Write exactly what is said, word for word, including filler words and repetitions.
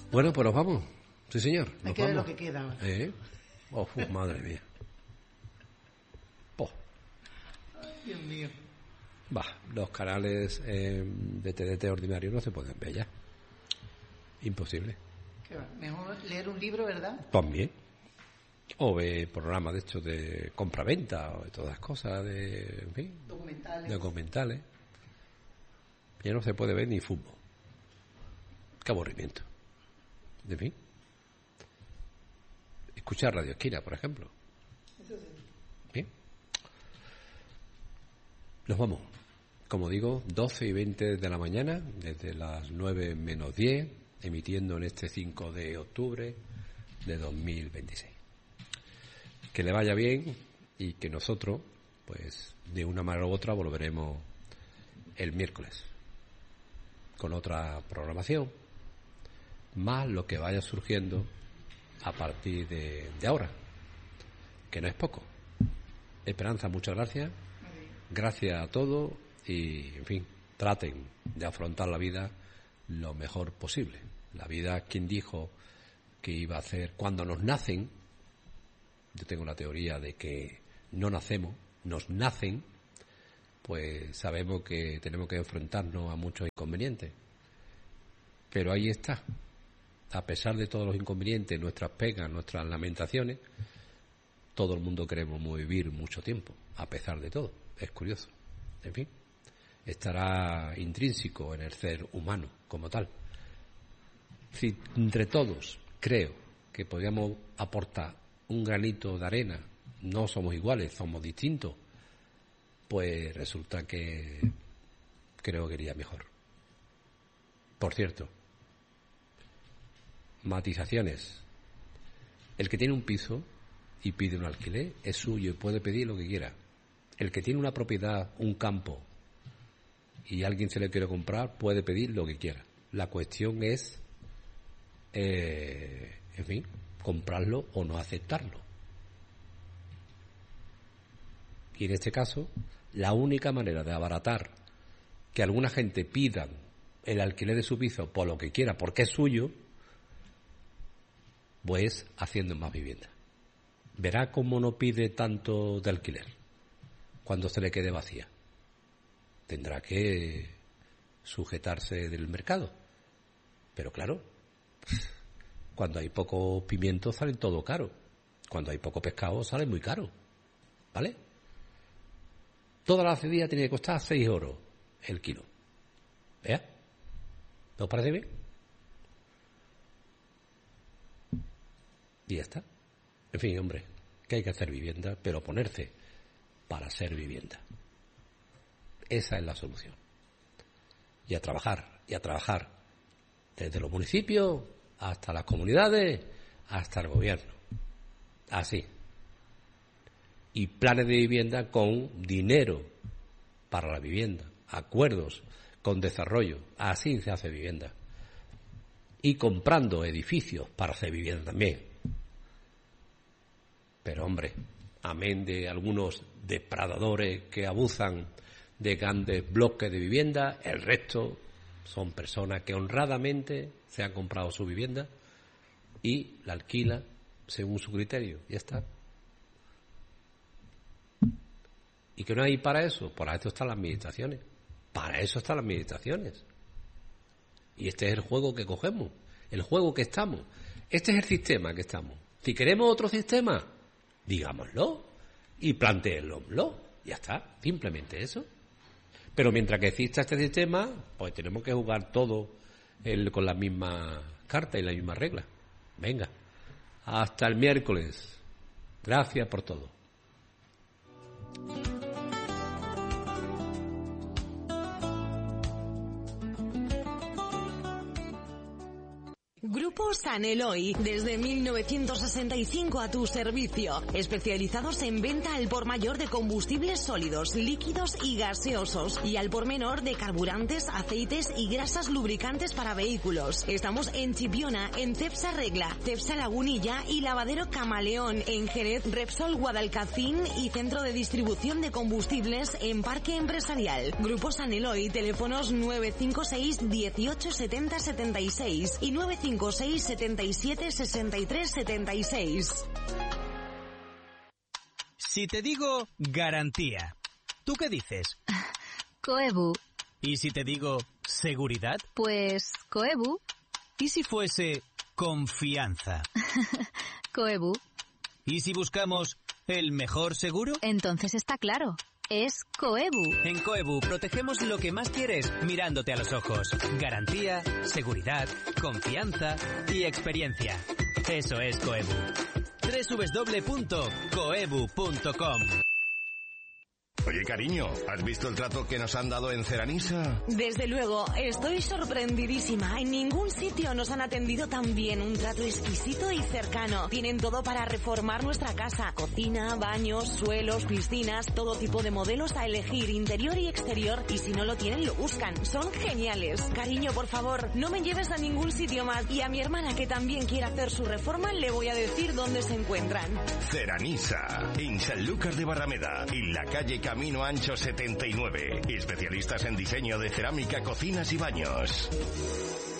Bueno, pues nos vamos. Sí, señor. Hay que ver lo que queda ahora. ¿Eh? Oh, uf, madre mía. Oh. Ay, Dios mío. Va, los canales eh, de T D T ordinario no se pueden ver ya. Imposible. ¿Qué va? Mejor leer un libro, ¿verdad? También. O ver programas de estos de compra-venta o de todas las cosas, de, en fin, Documentales. documentales. Ya no se puede ver ni fútbol. Qué aburrimiento. En fin. Escuchar Radio Esquina, por ejemplo. Eso sí. Bien. Nos vamos. Como digo, doce y veinte de la mañana, desde las nueve menos diez, emitiendo en este cinco de octubre de dos mil veintiséis. Que le vaya bien y que nosotros, pues, de una manera u otra volveremos el miércoles con otra programación, más lo que vaya surgiendo a partir de, de ahora, que no es poco. Esperanza, muchas gracias. Gracias a todos y, en fin, traten de afrontar la vida lo mejor posible. La vida, quien dijo que iba a hacer cuando nos nacen. Yo tengo la teoría de que no nacemos, nos nacen, pues sabemos que tenemos que enfrentarnos a muchos inconvenientes. Pero ahí está. A pesar de todos los inconvenientes, nuestras pegas, nuestras lamentaciones, todo el mundo queremos vivir mucho tiempo, a pesar de todo. Es curioso. En fin, estará intrínseco en el ser humano como tal. Si entre todos creo que podríamos aportar un granito de arena, no somos iguales, somos distintos, pues resulta que creo que iría mejor. Por cierto, matizaciones. El que tiene un piso y pide un alquiler es suyo y puede pedir lo que quiera. El que tiene una propiedad, un campo, y alguien se le quiere comprar, puede pedir lo que quiera. La cuestión es, eh, en fin, comprarlo o no aceptarlo. Y en este caso, la única manera de abaratar que alguna gente pida el alquiler de su piso por lo que quiera, porque es suyo, pues haciendo más vivienda. Verá cómo no pide tanto de alquiler cuando se le quede vacía. Tendrá que sujetarse del mercado. Pero claro, cuando hay poco pimiento salen todo caro. Cuando hay poco pescado sale muy caro. ¿Vale? Toda la cedilla tiene que costar seis euros el kilo. ¿Vea? ¿No os parece bien? Y ya está. En fin, hombre, que hay que hacer vivienda, pero ponerse para hacer vivienda. Esa es la solución. Y a trabajar, y a trabajar. Desde los municipios hasta las comunidades, hasta el gobierno. Así. Y planes de vivienda con dinero para la vivienda. Acuerdos con desarrollo. Así se hace vivienda. Y comprando edificios para hacer vivienda también. Pero hombre, amén de algunos depredadores que abusan de grandes bloques de vivienda, el resto son personas que honradamente se han comprado su vivienda y la alquilan según su criterio. Ya está. ¿Y que no hay para eso? Para eso están las administraciones. Para eso están las administraciones. Y este es el juego que cogemos, el juego que estamos. Este es el sistema que estamos. Si queremos otro sistema, digámoslo y planteémoslo. Ya está, simplemente eso. Pero mientras que exista este sistema, pues tenemos que jugar todo el, con la misma carta y la misma regla. Venga, hasta el miércoles. Gracias por todo. Grupo San Eloy, desde mil novecientos sesenta y cinco a tu servicio, especializados en venta al por mayor de combustibles sólidos, líquidos y gaseosos, y al por menor de carburantes, aceites y grasas lubricantes para vehículos. Estamos en Chipiona, en Cepsa Regla, Cepsa Lagunilla y Lavadero Camaleón, en Jerez, Repsol Guadalcacín y Centro de Distribución de Combustibles en Parque Empresarial. Grupo San Eloy, teléfonos nueve cinco seis, dieciocho, setenta, setenta y seis y nueve cinco cinco seis setenta y siete sesenta y tres setenta y seis. Si te digo garantía, ¿tú qué dices? Coebu. ¿Y si te digo seguridad? Pues Coebu. ¿Y si fuese confianza? Coebu. ¿Y si buscamos el mejor seguro? Entonces está claro. Es Coebu. En Coebu protegemos lo que más quieres mirándote a los ojos. Garantía, seguridad, confianza y experiencia. Eso es Coebu. doble u doble u doble u punto coebu punto com. Oye, cariño, ¿has visto el trato que nos han dado en Ceranisa? Desde luego, estoy sorprendidísima. En ningún sitio nos han atendido tan bien. Un trato exquisito y cercano. Tienen todo para reformar nuestra casa. Cocina, baños, suelos, piscinas, todo tipo de modelos a elegir, interior y exterior. Y si no lo tienen, lo buscan. Son geniales. Cariño, por favor, no me lleves a ningún sitio más. Y a mi hermana, que también quiere hacer su reforma, le voy a decir dónde se encuentran. Ceranisa, en Sanlúcar de Barrameda, en la calle Camino Ancho setenta y nueve. Especialistas en diseño de cerámica, cocinas y baños.